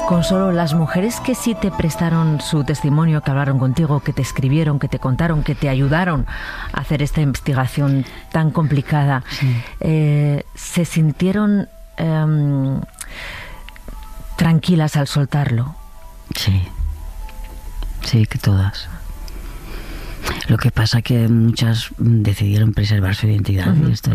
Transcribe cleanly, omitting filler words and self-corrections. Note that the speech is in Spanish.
Consuelo, las mujeres que sí te prestaron su testimonio, que hablaron contigo, que te escribieron, que te contaron, que te ayudaron a hacer esta investigación tan complicada, sí. ¿Se sintieron tranquilas al soltarlo? Sí, que todas. Lo que pasa que muchas decidieron preservar su identidad, y esto